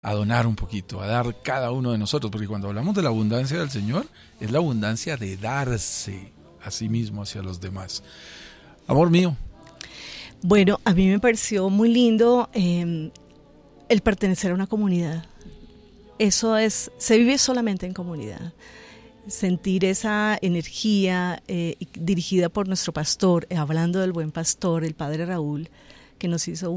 a donar un poquito, a dar cada uno de nosotros, porque cuando hablamos de la abundancia del Señor, es la abundancia de darse a sí mismo hacia los demás. Amor mío. Bueno, a mí me pareció muy lindo el pertenecer a una comunidad. Eso se vive solamente en comunidad. Sentir esa energía dirigida por nuestro pastor, hablando del buen pastor, el padre Raúl, que nos hizo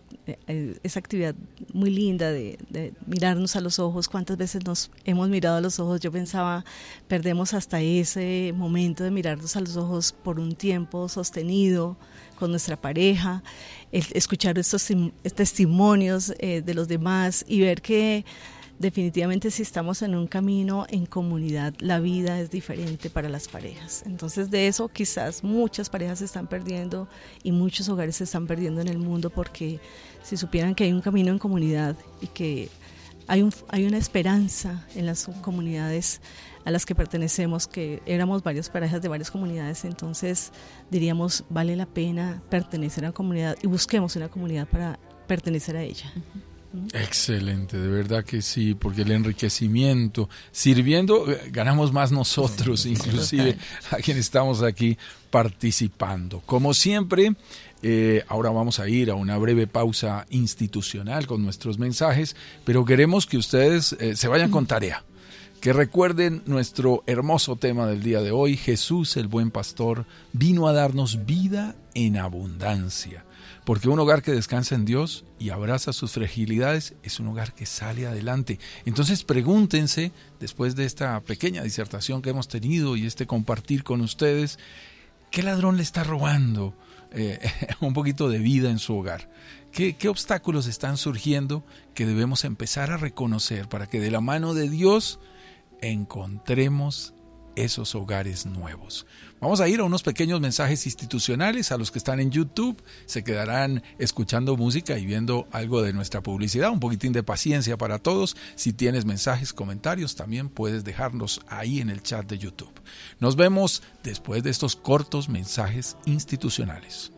esa actividad muy linda de mirarnos a los ojos. ¿Cuántas veces nos hemos mirado a los ojos? Yo pensaba, perdemos hasta ese momento de mirarnos a los ojos por un tiempo sostenido con nuestra pareja, escuchar estos testimonios de los demás y ver que definitivamente si estamos en un camino en comunidad, la vida es diferente para las parejas. Entonces de eso quizás muchas parejas se están perdiendo y muchos hogares se están perdiendo en el mundo, porque si supieran que hay un camino en comunidad y que hay una esperanza en las comunidades a las que pertenecemos, que éramos varias parejas de varias comunidades, entonces diríamos vale la pena pertenecer a una comunidad y busquemos una comunidad para pertenecer a ella. Excelente, de verdad que sí, porque el enriquecimiento, sirviendo, ganamos más nosotros, inclusive a quienes estamos aquí participando. Como siempre, ahora vamos a ir a una breve pausa institucional con nuestros mensajes, pero queremos que ustedes se vayan con tarea, que recuerden nuestro hermoso tema del día de hoy. Jesús, el buen pastor, vino a darnos vida en abundancia. Porque un hogar que descansa en Dios y abraza sus fragilidades es un hogar que sale adelante. Entonces pregúntense, después de esta pequeña disertación que hemos tenido y este compartir con ustedes, ¿qué ladrón le está robando un poquito de vida en su hogar? ¿Qué obstáculos están surgiendo que debemos empezar a reconocer para que de la mano de Dios encontremos esos hogares nuevos? Vamos a ir a unos pequeños mensajes institucionales. A los que están en YouTube se quedarán escuchando música y viendo algo de nuestra publicidad. Un poquitín de paciencia para todos. Si tienes mensajes, comentarios, también puedes dejarlos ahí en el chat de YouTube. Nos vemos después de estos cortos mensajes institucionales.